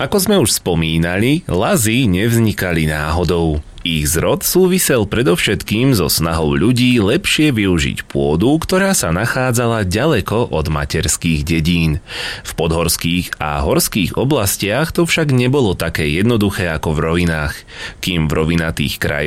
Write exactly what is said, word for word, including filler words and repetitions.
Ako sme už spomínali, lazy nevznikali náhodou. Ich zrod súvisel predovšetkým so snahou ľudí lepšie využiť pôdu, ktorá sa nachádzala ďaleko od materských dedín. V podhorských a horských oblastiach to však nebolo také jednoduché ako v rovinách. Kým v rovinatých krajoch